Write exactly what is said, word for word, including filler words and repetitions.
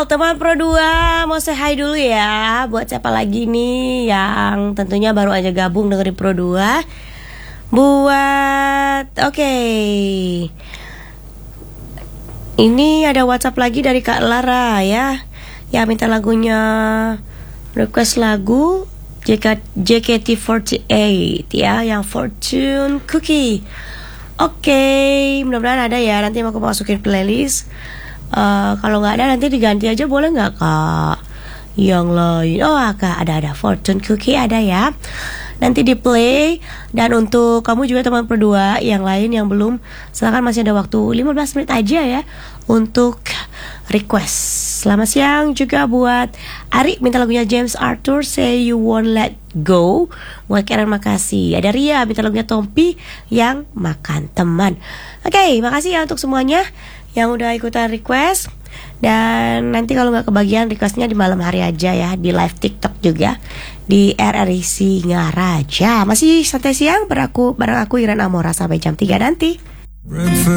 Well, teman Pro dua mau say hi dulu ya. Buat siapa lagi nih yang tentunya baru aja gabung dengerin Pro dua. Buat oke okay. Ini ada WhatsApp lagi dari Kak Lara ya. Ya minta lagunya, request lagu J K, J K T empat delapan ya, yang Fortune Cookie. Oke, okay, mudah-mudahan ada ya. Nanti aku masukin playlist. Uh, kalau nggak ada nanti diganti aja, boleh nggak Kak? Yang lain, oh Kak ada ada Fortune Cookie ada ya. Nanti di play. Dan untuk kamu juga teman Pro dua yang lain yang belum, silakan, masih ada waktu lima belas menit aja ya untuk request. Selamat siang juga buat Ari, minta lagunya James Arthur, Say You Won't Let Go. Buat Karen makasih. Ada Ria minta lagunya Tompi, yang Makan Teman. Oke, okay, makasih ya untuk semuanya yang udah ikutan request. Dan nanti kalau nggak kebagian requestnya di malam hari aja ya, di live TikTok juga di R R I Singaraja. Masih santai siang, bareng aku, bareng aku Iren Amora sampai jam tiga nanti.